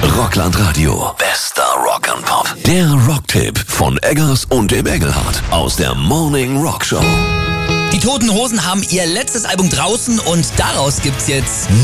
Rockland Radio. Bester Rock and Pop. Der Rocktipp von Eggers und dem Engelhardt aus der Morning Rock Show. Die Toten Hosen haben ihr letztes Album draußen und daraus gibt's jetzt